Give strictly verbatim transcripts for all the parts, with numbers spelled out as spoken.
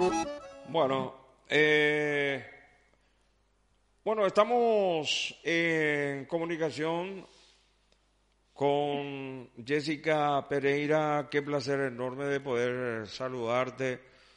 Bueno, eh, bueno, estamos en comunicación con Jessica Pereira. Qué placer enorme de poder saludarte.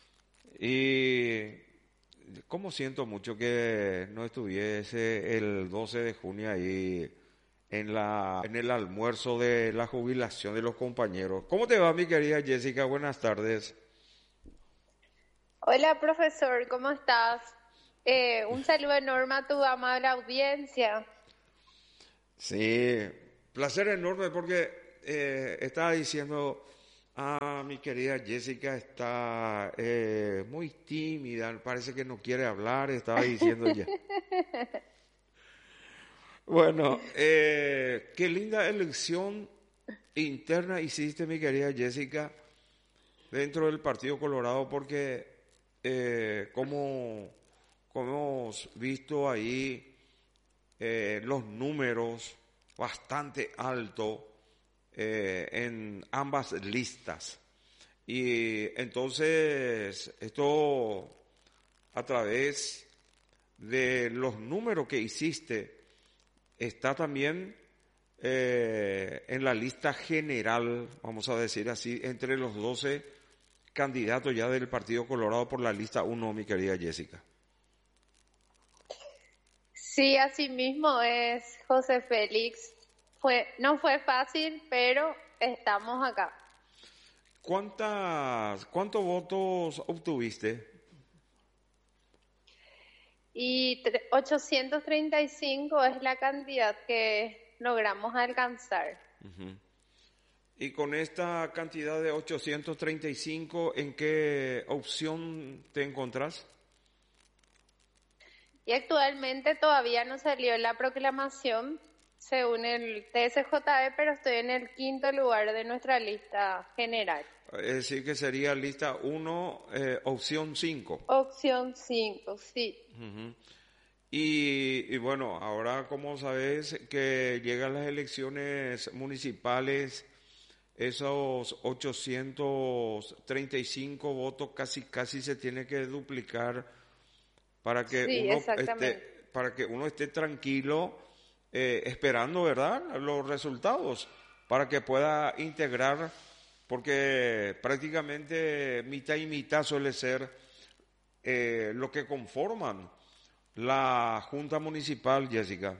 Y cómo siento mucho que no estuviese el doce de junio ahí en la en el almuerzo de la jubilación de los compañeros. ¿Cómo te va, mi querida Jessica? Buenas tardes. Hola, profesor, ¿cómo estás? Eh, un saludo enorme a tu amable audiencia. Sí, placer enorme porque eh, estaba diciendo, ah, mi querida Jessica está eh, muy tímida, parece que no quiere hablar, estaba diciendo ya. Bueno, eh, qué linda elección interna hiciste, mi querida Jessica, dentro del Partido Colorado, porque eh, como, como hemos visto ahí, eh, los números bastante altos eh, en ambas listas. Y entonces esto a través de los números que hiciste está también eh, en la lista general, vamos a decir así, entre los doce candidatos ya del Partido Colorado por la lista uno, mi querida Jessica. Sí, así mismo es, José Félix. Fue, no fue fácil, pero estamos acá. ¿Cuántas, cuántos votos obtuviste? Y tre- ochocientos treinta y cinco es la cantidad que logramos alcanzar. Ujú. Y con esta cantidad de ochocientos treinta y cinco, ¿en qué opción te encontrás? Y actualmente todavía no salió la proclamación según el T S J E, pero estoy en el quinto lugar de nuestra lista general. Es decir, que sería lista uno, eh, opción cinco. Opción cinco, sí. Ujú. Y, y bueno, ahora como sabes que llegan las elecciones municipales, esos ochocientos treinta y cinco votos casi casi se tiene que duplicar para que Sí, uno esté, exactamente. para que uno esté tranquilo eh, esperando, ¿verdad?, los resultados, para que pueda integrar, porque prácticamente mitad y mitad suele ser eh, lo que conforman la Junta Municipal, Jessica.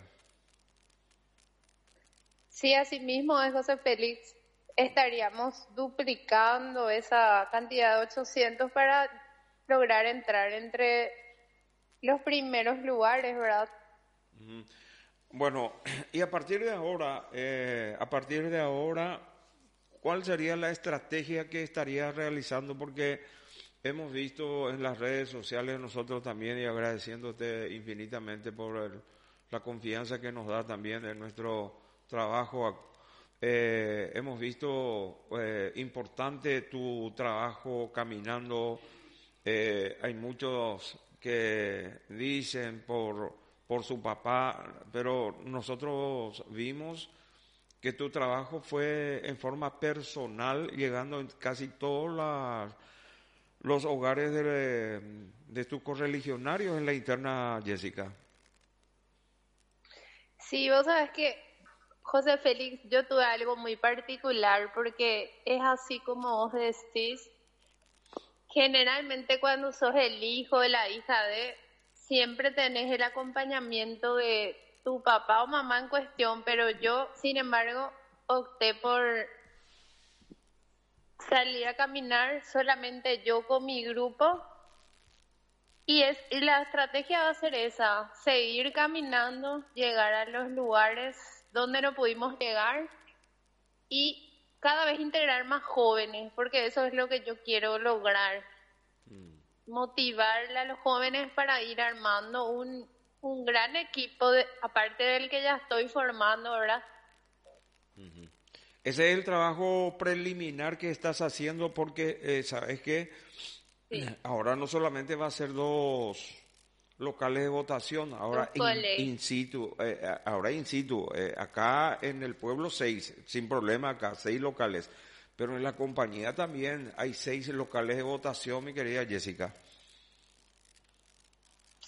Sí, así mismo es, José Félix. Estaríamos duplicando esa cantidad de ochocientos para lograr entrar entre los primeros lugares, ¿verdad? Bueno, y a partir de ahora, eh, a partir de ahora, ¿cuál sería la estrategia que estarías realizando? Porque hemos visto en las redes sociales nosotros también, y agradeciéndote infinitamente por el- la confianza que nos da también en nuestro trabajo. Eh, hemos visto eh, importante tu trabajo caminando. Eh, hay muchos que dicen por, por su papá, pero nosotros vimos que tu trabajo fue en forma personal, llegando en casi todos las- los hogares de, de tus correligionarios en la interna, Jessica. Sí, vos sabes que, José Félix, yo tuve algo muy particular porque es así como vos decís. Generalmente cuando sos el hijo o la hija de, siempre tenés el acompañamiento de tu papá o mamá en cuestión, pero yo, sin embargo, opté por salir a caminar solamente yo con mi grupo y es y la estrategia va a ser esa, seguir caminando, llegar a los lugares donde no pudimos llegar y cada vez integrar más jóvenes, porque eso es lo que yo quiero lograr. Motivar a los jóvenes para ir armando un, un gran equipo, de, aparte del que ya estoy formando, ¿verdad? Ese es el trabajo preliminar que estás haciendo porque, eh, sabes que Sí, ahora no solamente va a ser dos locales de votación, los ahora in, colegios. in situ, eh, eh, ahora in situ, eh, acá en el pueblo seis, sin problema acá, seis locales, pero en la compañía también hay seis locales de votación, mi querida Jessica.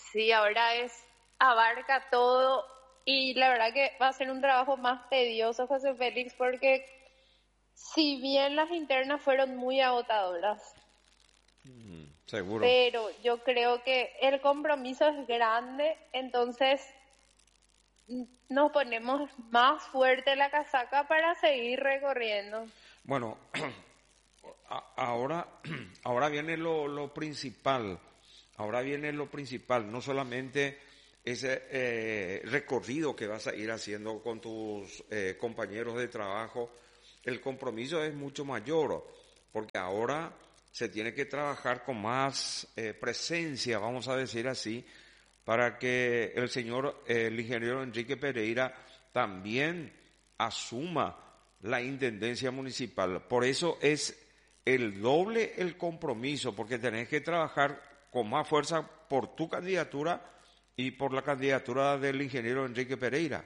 Sí, ahora es, abarca todo y la verdad que va a ser un trabajo más tedioso, José Félix, porque si bien las internas fueron muy agotadoras, Mm, seguro. pero yo creo que el compromiso es grande, entonces mm, nos ponemos más fuerte la casaca para seguir recorriendo. Bueno, a- ahora, ahora viene lo, lo principal, ahora viene lo principal, no solamente ese eh, recorrido que vas a ir haciendo con tus eh, compañeros de trabajo, el compromiso es mucho mayor, porque ahora se tiene que trabajar con más eh, presencia, vamos a decir así, para que el señor, eh, el ingeniero Enrique Pereira, también asuma la intendencia municipal. Por eso es el doble el compromiso, porque tenés que trabajar con más fuerza por tu candidatura y por la candidatura del ingeniero Enrique Pereira.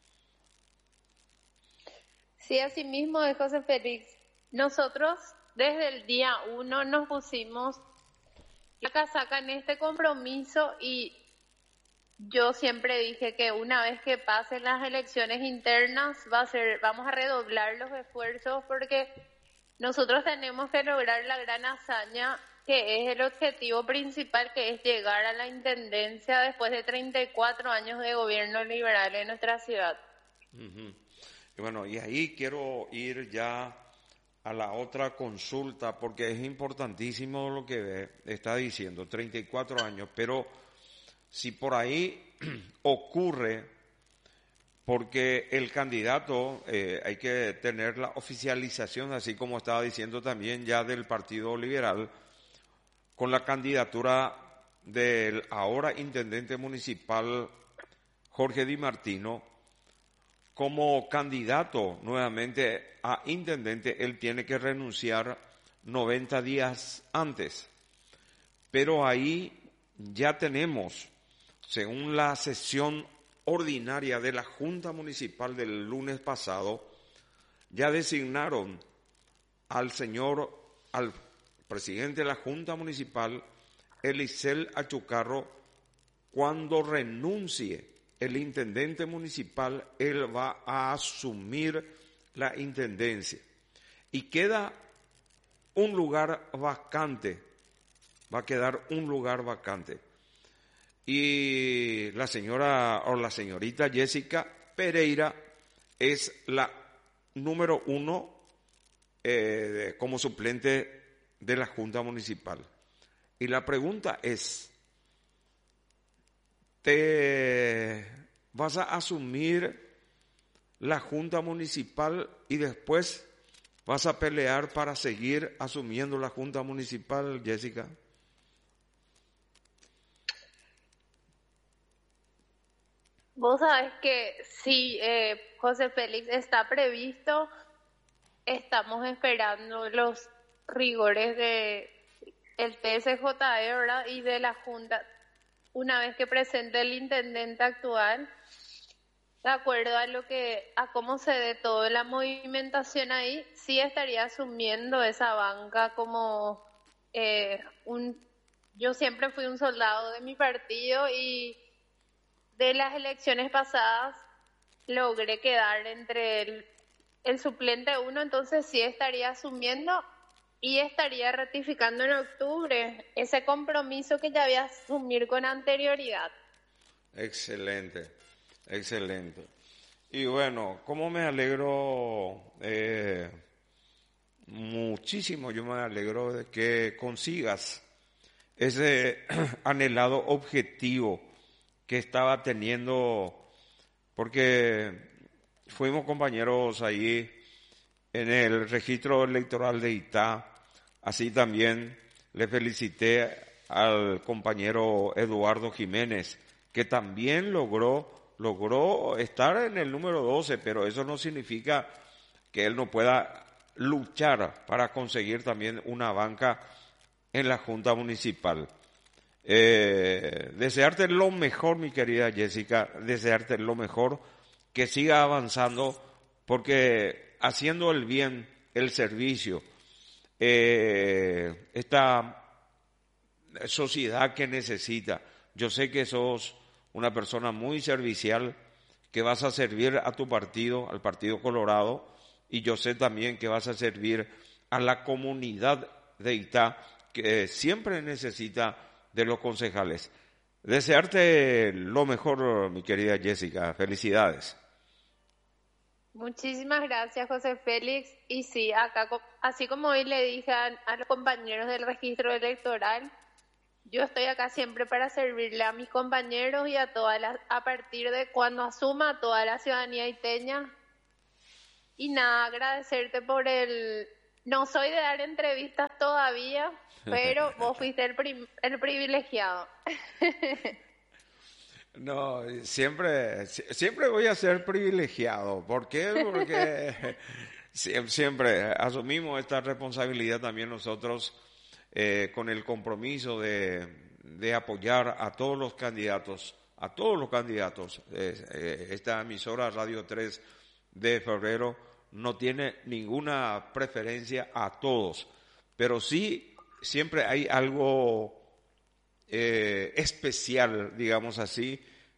Sí, así mismo es José Félix. Nosotros desde el día uno nos pusimos la casaca en este compromiso y yo siempre dije que una vez que pasen las elecciones internas va a ser, vamos a redoblar los esfuerzos porque nosotros tenemos que lograr la gran hazaña que es el objetivo principal, que es llegar a la intendencia después de treinta y cuatro años de gobierno liberal en nuestra ciudad. Uh-huh. Y bueno, y ahí quiero ir ya a la otra consulta, porque es importantísimo lo que está diciendo, treinta y cuatro años, pero si por ahí ocurre, porque el candidato, eh, hay que tener la oficialización, así como estaba diciendo también ya del Partido Liberal, con la candidatura del ahora intendente municipal Jorge Di Martino, como candidato nuevamente a intendente, él tiene que renunciar noventa días antes. Pero ahí ya tenemos, según la sesión ordinaria de la Junta Municipal del lunes pasado, ya designaron al señor, al presidente de la Junta Municipal, Elisel Achucarro. Cuando renuncie el intendente municipal, él va a asumir la intendencia. Y queda un lugar vacante, va a quedar un lugar vacante. Y la señora o la señorita Jessica Pereira es la número uno eh, como suplente de la Junta Municipal. Y la pregunta es, ¿te vas a asumir la Junta Municipal y después vas a pelear para seguir asumiendo la Junta Municipal, Jessica? Vos sabés que sí, eh, José Félix, está previsto, estamos esperando los rigores de el T S J E, ¿verdad? Y de la Junta, una vez que presente el intendente actual, de acuerdo a lo que, a cómo se dé toda la movimentación ahí, sí estaría asumiendo esa banca como eh, un, yo siempre fui un soldado de mi partido y de las elecciones pasadas logré quedar entre el, el suplente uno, entonces sí estaría asumiendo y estaría ratificando en octubre ese compromiso que ya había asumir con anterioridad. Excelente, excelente. Y bueno, cómo me alegro eh, muchísimo, yo me alegro de que consigas ese anhelado objetivo que estaba teniendo, porque fuimos compañeros ahí en el registro electoral de Itá. Así también le felicité al compañero Eduardo Jiménez, que también logró, logró estar en el número doce, pero eso no significa que él no pueda luchar para conseguir también una banca en la Junta Municipal. Eh, desearte lo mejor, mi querida Jessica, desearte lo mejor, que siga avanzando, porque haciendo el bien, el servicio, eh, esta sociedad que necesita, Yo sé que sos una persona muy servicial, que vas a servir a tu partido, al Partido Colorado, y yo sé también que vas a servir a la comunidad de Itá, que siempre necesita de los concejales. Desearte lo mejor, mi querida Jessica. Felicidades. Muchísimas gracias, José Félix. Y sí, acá, así como hoy le dije a, a los compañeros del registro electoral, yo estoy acá siempre para servirle a mis compañeros y a todas las, a partir de cuando asuma a toda la ciudadanía iteña. Y nada, agradecerte por el... No soy de dar entrevistas todavía, pero vos fuiste el, prim, el privilegiado. No, siempre, siempre voy a ser privilegiado. ¿Por qué? Porque siempre asumimos esta responsabilidad también nosotros eh, con el compromiso de, de apoyar a todos los candidatos, a todos los candidatos. Eh, eh, esta emisora Radio tres de febrero no tiene ninguna preferencia a todos, pero sí siempre hay algo Eh, especial, digamos así,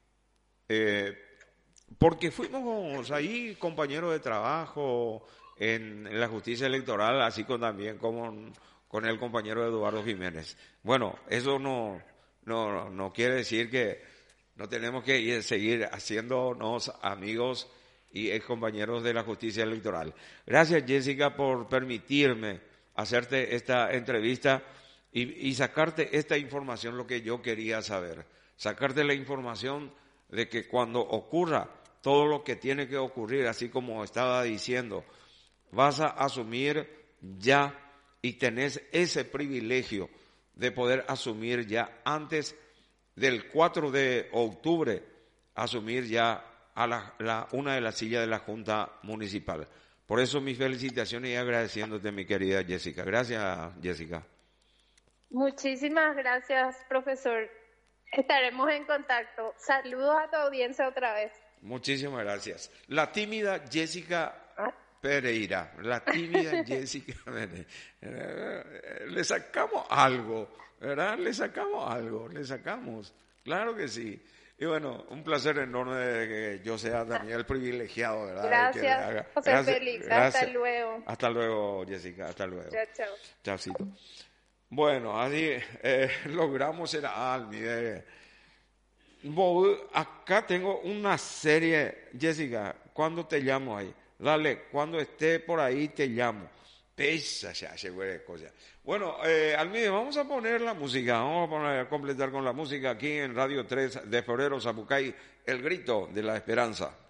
eh, porque fuimos ahí compañeros de trabajo en, en la justicia electoral, así como también con, con el compañero Eduardo Jiménez. Bueno, eso no, no, no quiere decir que no tenemos que ir, seguir haciéndonos amigos y ex compañeros de la justicia electoral. Gracias, Jessica, por permitirme hacerte esta entrevista. Y, y sacarte esta información, lo que yo quería saber, sacarte la información de que cuando ocurra todo lo que tiene que ocurrir, así como estaba diciendo, vas a asumir ya y tenés ese privilegio de poder asumir ya antes del cuatro de octubre, asumir ya a la, la, una de las sillas de la Junta Municipal. Por eso mis felicitaciones y agradeciéndote, mi querida Jessica. Gracias, Jessica. Muchísimas gracias, profesor. Estaremos en contacto. Saludos a tu audiencia otra vez. Muchísimas gracias. La tímida Jessica Pereira, la tímida Jessica Pereira. Le sacamos algo, ¿verdad? Le sacamos algo, le sacamos. Claro que sí. Y bueno, un placer enorme de que yo sea también el privilegiado, ¿verdad? Gracias, José gracias, Félix. Gracias. Hasta luego. Hasta luego, Jessica. Hasta luego. Chao, chao. Chaucito. Bueno, así eh, logramos el almi. Eh. Acá tengo una serie, Jessica, ¿cuándo te llamo ahí? Dale, cuando esté por ahí te llamo. Pesa ya, se güey, cosa. Bueno, eh, Almide, vamos a poner la música, vamos a, poner, a completar con la música aquí en Radio tres de febrero, Zapucay, El Grito de la Esperanza.